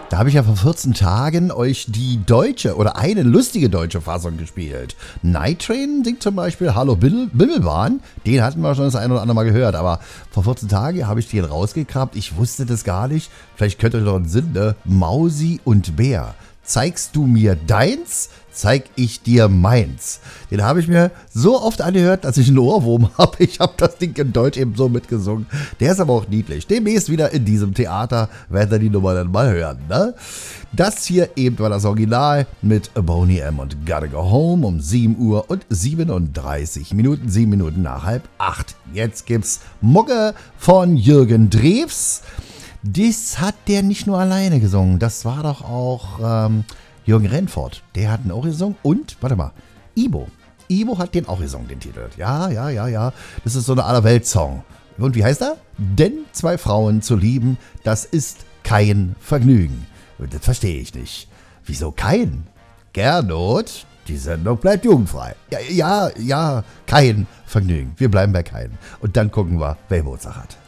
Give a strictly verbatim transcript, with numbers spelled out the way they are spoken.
Da habe ich ja vor vierzehn Tagen euch die deutsche oder eine lustige deutsche Fassung gespielt. Night Train singt zum Beispiel Hallo Bimmel- Bimmelbahn. Den hatten wir schon das ein oder andere Mal gehört. Aber vor vierzehn Tagen habe ich den rausgekramt. Ich wusste das gar nicht. Vielleicht könnt ihr euch noch einen Sinn, ne? Mausi und Bär. Zeigst du mir deins, zeig ich dir meins. Den habe ich mir so oft angehört, dass ich einen Ohrwurm habe. Ich habe das Ding in Deutsch eben so mitgesungen. Der ist aber auch niedlich. Demnächst wieder in diesem Theater werden wir die Nummer dann mal hören. Ne? Das hier eben war das Original mit Boney M. und Gotta Go Home um sieben Uhr und siebenunddreißig Minuten, sieben Minuten nach halb acht. Jetzt gibt's Mucke von Jürgen Drews. Das hat der nicht nur alleine gesungen, das war doch auch ähm, Jürgen Renfort, der hat ihn auch gesungen und, warte mal, Ibo. Ibo hat den auch gesungen, den Titel. Ja, ja, ja, ja, das ist so eine Allerwelt-Song. Und wie heißt er? Denn zwei Frauen zu lieben, das ist kein Vergnügen. Das verstehe ich nicht. Wieso kein? Gernot, die Sendung bleibt jugendfrei. Ja, ja, ja, kein Vergnügen. Wir bleiben bei keinem. Und dann gucken wir, wer Geburtstag hat.